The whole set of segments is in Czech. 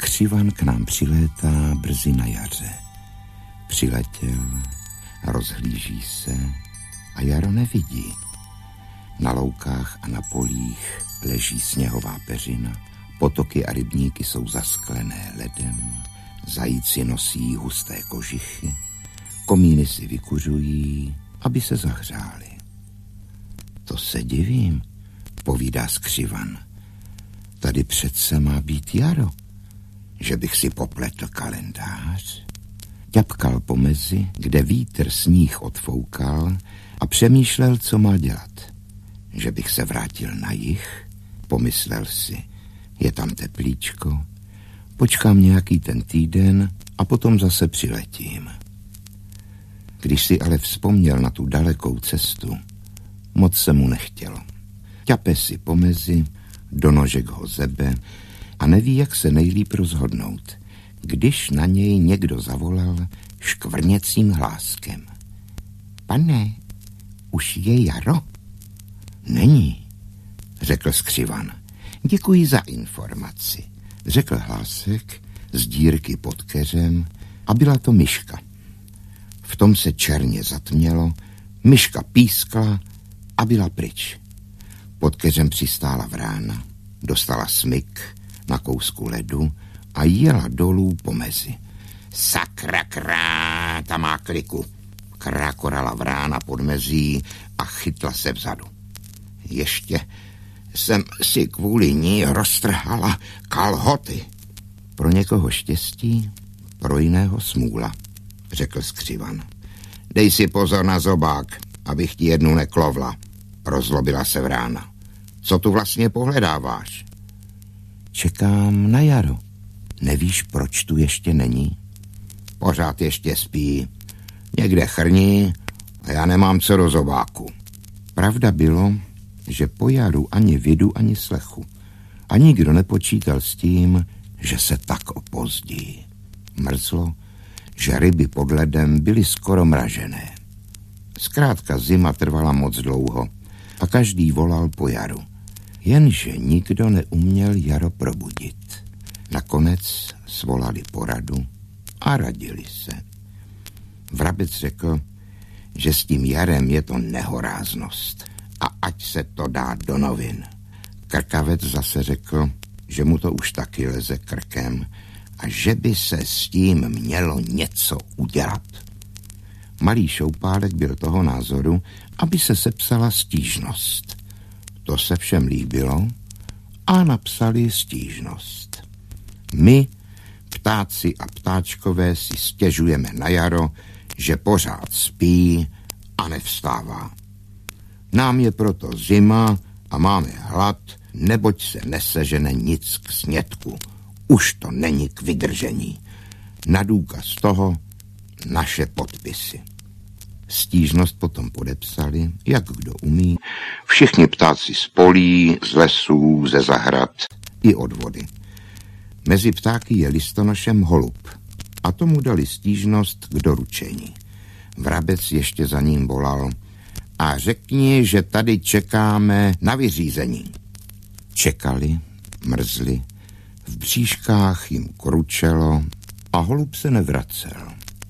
Křivan k nám přilétá brzy na jaře. Přiletěl, rozhlíží se a jaro nevidí. Na loukách a na polích leží sněhová peřina, potoky a rybníky jsou zasklené ledem, zajíci nosí husté kožichy, komíny si vykuřují, aby se zahřáli. To se divím, povídá Skřivan. Tady přece má být jaro, že bych si popletl kalendář. Ťapkal po mezi, kde vítr sníh odfoukal a přemýšlel, co má dělat. Že bych se vrátil na jih, pomyslel si, je tam teplíčko, počkám nějaký ten týden a potom zase přiletím. Když si ale vzpomněl na tu dalekou cestu, moc se mu nechtělo. Ťape si po mezi, do nožek ho zebe a neví, jak se nejlíp rozhodnout, když na něj někdo zavolal škvrněcím hláskem. Pane, už je jaro? Není, řekl Skřivan. Děkuji za informaci, řekl hlásek z dírky pod keřem a byla to myška. V tom se černě zatmělo, myška pískla a byla pryč. Pod keřem přistála vrána, dostala smyk na kousku ledu a jela dolů po mezi. Sakra krá, ta má kliku, krákorala vrána pod mezí a chytla se vzadu. Ještě jsem si kvůli ní roztrhala kalhoty. Pro někoho štěstí, pro jiného smůla, řekl Skřivan. Dej si pozor na zobák, abych ti jednu neklovla, rozlobila se vrána. Co tu vlastně pohledáváš? Čekám na jaro. Nevíš, proč tu ještě není? Pořád ještě spí. Někde chrní a já nemám co do zobáku. Pravda bylo, že po jaru ani vidu, ani slechu. A nikdo nepočítal s tím, že se tak opozdí. Mrzlo, že ryby pod ledem byly skoro mražené. Zkrátka zima trvala moc dlouho a každý volal po jaru. Jenže nikdo neuměl jaro probudit. Nakonec svolali poradu a radili se. Vrabec řekl, že s tím jarem je to nehoráznost a ať se to dá do novin. Krkavec zase řekl, že mu to už taky leze krkem a že by se s tím mělo něco udělat. Malý Šoupálek byl toho názoru, aby se sepsala stížnost. To se všem líbilo a napsali stížnost. My, ptáci a ptáčkové, si stěžujeme na jaro, že pořád spí a nevstává. Nám je proto zima a máme hlad, neboť se nesežene nic k snědku. Už to není k vydržení. Na důkaz toho naše podpisy. Stížnost potom podepsali, jak kdo umí, všichni ptáci z polí, z lesů, ze zahrad i od vody. Mezi ptáky je listonošem holub a tomu dali stížnost k doručení. Vrabec ještě za ním volal a řekni, že tady čekáme na vyřízení. Čekali, mrzli, v bříškách jim kručelo a holub se nevracel.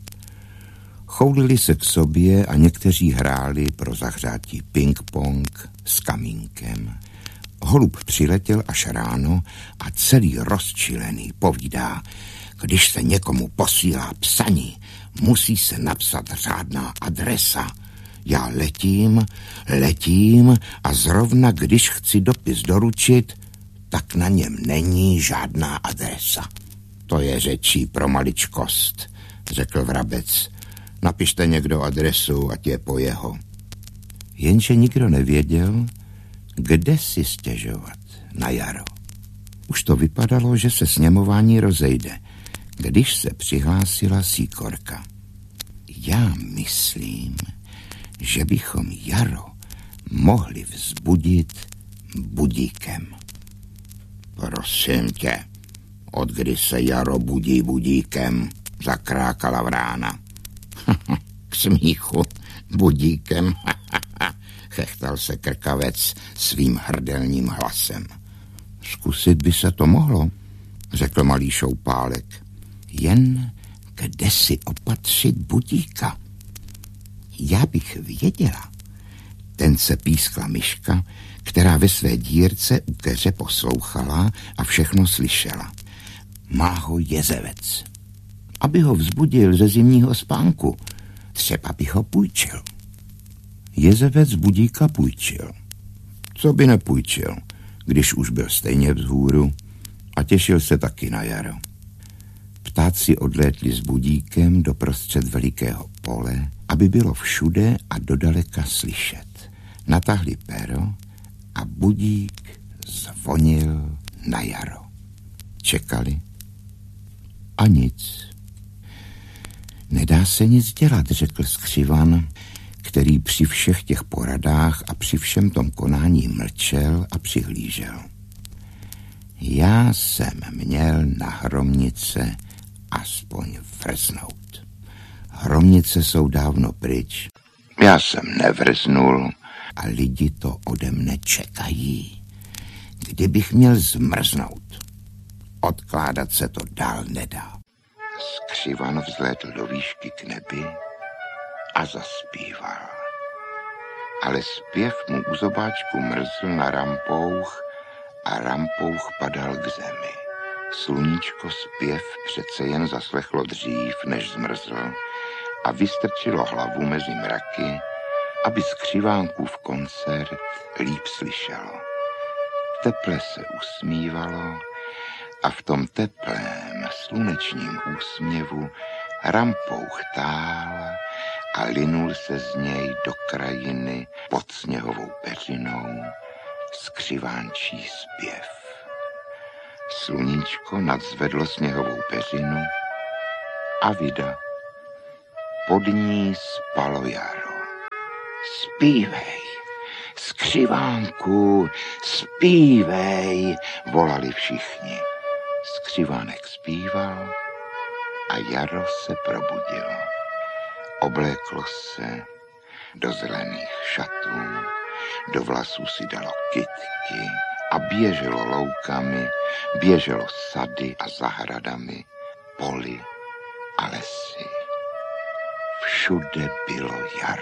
Choulili se k sobě a někteří hráli pro zahřátí ping-pong s kamínkem. Holub přiletěl až ráno a celý rozčilený povídá, když se někomu posílá psaní, musí se napsat řádná adresa. Já letím a zrovna když chci dopis doručit, tak na něm není žádná adresa. To je řečí pro maličkost, řekl Vrabec. Napište někdo adresu, ať je po jeho. Jenže nikdo nevěděl, kde si stěžovat na jaro. Už to vypadalo, že se sněmování rozejde, když se přihlásila Síkorka. Já myslím, že bychom jaro mohli vzbudit budíkem. Prosím tě, od kdy se jaro budí budíkem, zakrákala vrána. K smíchu budíkem, chechtal se Krkavec svým hrdelním hlasem. Zkusit by se to mohlo, řekl malý šoupálek. Jen kde si opatřit budíka? Já bych věděla. Ten se pískla myška, která ve své dírce u keře poslouchala a všechno slyšela. Má ho jezevec. Aby ho vzbudil ze zimního spánku, třeba by ho půjčil. Jezevec budíka půjčil. Co by nepůjčil, když už byl stejně vzhůru a těšil se taky na jaro. Ptáci odlétli s budíkem doprostřed velikého pole, aby bylo všude a dodaleka slyšet. Natáhli pero a budík zvonil na jaro. Čekali a nic. Nedá se nic dělat, řekl skřivan, který při všech těch poradách a při všem tom konání mlčel a přihlížel. Já jsem měl na hromnice aspoň vrznout. Hromnice jsou dávno pryč. Já jsem nevrznul a lidi to ode mne čekají. Kdybych měl zmrznout, odkládat se to dál nedá. Skřivan vzlétl do výšky k nebi a zaspíval. Ale zpěv mu u zobáčku mrzl na rampouch a rampouch padal k zemi. Sluníčko zpěv přece jen zaslechlo dřív, než zmrzl a vystrčilo hlavu mezi mraky, aby skřivánkův koncert líp slyšelo. Teple se usmívalo a v tom teplém slunečním úsměvu rampouch tál a linul se z něj do krajiny pod sněhovou peřinou skřivánčí zpěv. Sluníčko nadzvedlo sněhovou peřinu a vida. Pod ní spalo jaro. Zpívej, skřivánku, zpívej, volali všichni. Skřivánek zpíval a jaro se probudilo. Obléklo se do zelených šatů, do vlasů si dalo kytky a běželo loukami, běželo sady a zahradami, poli a lesy. Všude bylo jaro.